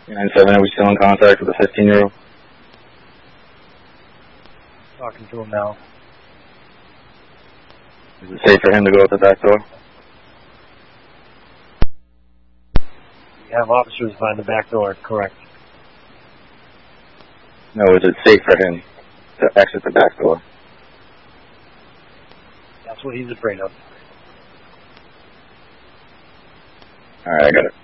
9-7, are we still in contact with the 15-year-old? Talking to him now. Is it safe for him to go out the back door? We have officers behind the back door, correct. No, is it safe for him to exit the back door? That's what he's afraid of. Alright, I got it.